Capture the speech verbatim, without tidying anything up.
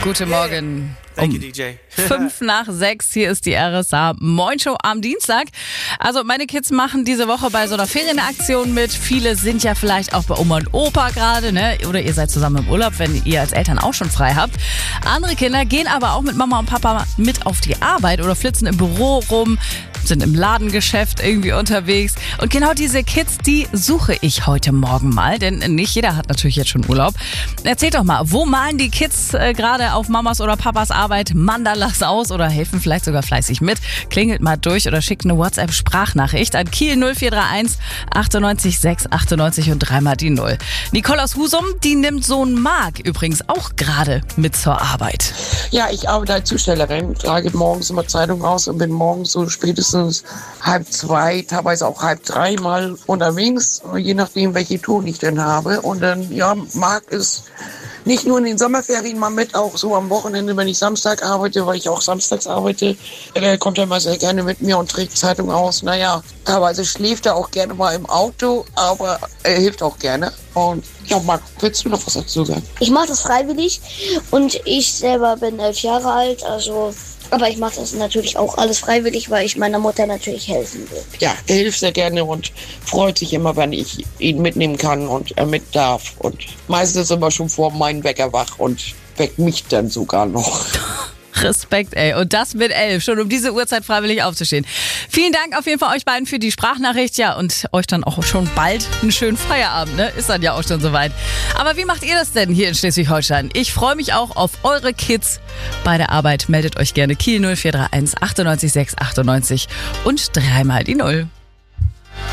Guten Morgen. Thank you, D J. Fünf nach sechs, hier ist die R S A Morningshow am Dienstag. Also meine Kids machen diese Woche bei so einer Ferienaktion mit. Viele sind ja vielleicht auch bei Oma und Opa gerade, ne? Oder ihr seid zusammen im Urlaub, wenn ihr als Eltern auch schon frei habt. Andere Kinder gehen aber auch mit Mama und Papa mit auf die Arbeit oder flitzen im Büro rum, sind im Ladengeschäft irgendwie unterwegs. Und genau diese Kids, die suche ich heute Morgen mal, denn nicht jeder hat natürlich jetzt schon Urlaub. Erzählt doch mal, wo malen die Kids äh, gerade auf Mamas oder Papas Arbeit Mandalas aus oder helfen vielleicht sogar fleißig mit? Klingelt mal durch oder schickt eine WhatsApp-Sprachnachricht an Kiel null vier drei eins achtundneunzig sechs achtundneunzig und dreimal die Null. Nicole aus Husum, die nimmt Sohn Marc übrigens auch gerade mit zur Arbeit. Ja, ich arbeite als Zustellerin, trage morgens immer Zeitung aus und bin morgens so spätestens halb zwei, teilweise auch halb drei mal unterwegs, je nachdem, welche Tour ich denn habe. Und dann, ja, Marc ist nicht nur in den Sommerferien mal mit, auch so am Wochenende, wenn ich Samstag arbeite, weil ich auch samstags arbeite, äh, kommt er mal sehr gerne mit mir und trägt Zeitung aus. Naja, teilweise schläft er auch gerne mal im Auto, aber er hilft auch gerne. Und ja, Marc, willst du noch was dazu sagen? Ich mache das freiwillig und ich selber bin elf Jahre alt, also... Aber ich mache das natürlich auch alles freiwillig, weil ich meiner Mutter natürlich helfen will. Ja, er hilft sehr gerne und freut sich immer, wenn ich ihn mitnehmen kann und er mit darf. Und meistens ist er immer schon vor meinem Wecker wach und weckt mich dann sogar noch. Respekt, ey. Und das mit elf, schon um diese Uhrzeit freiwillig aufzustehen. Vielen Dank auf jeden Fall euch beiden für die Sprachnachricht. Ja, und euch dann auch schon bald einen schönen Feierabend, ne? Ist dann ja auch schon soweit. Aber wie macht ihr das denn hier in Schleswig-Holstein? Ich freue mich auch auf eure Kids bei der Arbeit. Meldet euch gerne Kiel null vier drei eins achtundneunzig sechs achtundneunzig und dreimal die Null.